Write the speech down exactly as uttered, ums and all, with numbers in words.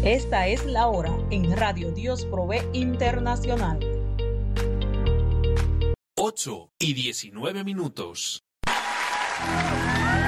Esta es la hora en Radio Dios Provee Internacional. ocho y diecinueve minutos.